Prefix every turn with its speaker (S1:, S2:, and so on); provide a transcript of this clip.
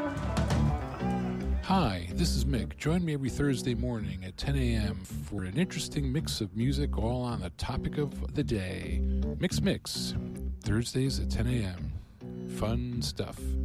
S1: Hi, this is Mick. Join me every Thursday morning at 10 a.m. for an interesting mix of music all on the topic of the day. Mix, Thursdays at 10 a.m. Fun stuff.